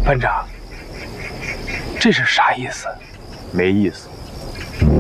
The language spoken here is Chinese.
班长，这是啥意思？ 没意思。